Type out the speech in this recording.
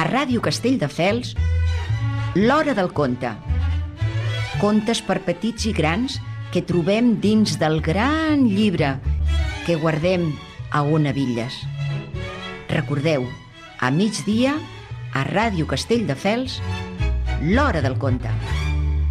Ràdio Castelldefels, l'Hora del Conte. Contes per petits i grans que trobem dins del gran llibre que guardem a Ona Villes. Recordeu, a migdia, a Ràdio Castelldefels, l'Hora del Conte.